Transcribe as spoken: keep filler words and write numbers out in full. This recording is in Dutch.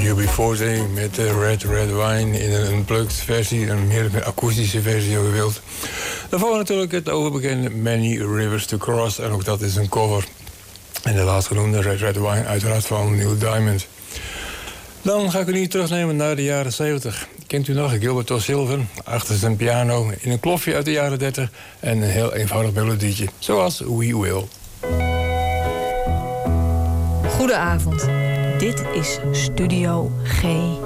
U B forty met uh, Red Red Wine in een unplugged versie, een meer een akoestische versie, als je wilt. Daarvoor natuurlijk het overbekende Many Rivers to Cross, en ook dat is een cover. En de laatstgenoemde Red Red Wine, uiteraard van Neil Diamond. Dan ga ik u nu terugnemen naar de jaren zeventig. Kent u nog Gilbert O'Sullivan? Achter zijn piano in een klofje uit de jaren dertig en een heel eenvoudig melodietje, zoals We Will. Goedenavond. Dit is Studio G.